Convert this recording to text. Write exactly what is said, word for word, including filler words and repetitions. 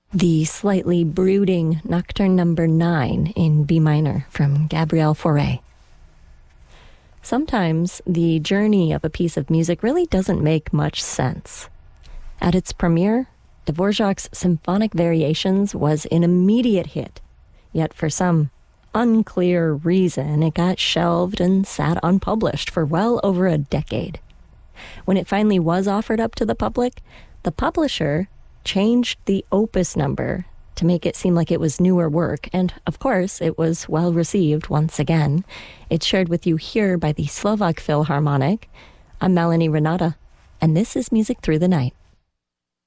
The slightly brooding Nocturne number nine in B minor from Gabriel Fauré. Sometimes the journey of a piece of music really doesn't make much sense. At its premiere, Dvorak's Symphonic Variations was an immediate hit, yet for some unclear reason it got shelved and sat unpublished for well over a decade. When it finally was offered up to the public, the publisher changed the opus number to make it seem like it was newer work, and of course it was well received once again. It's shared with you here by the Slovak Philharmonic. I'm Melanie Renata, and this is Music Through the Night.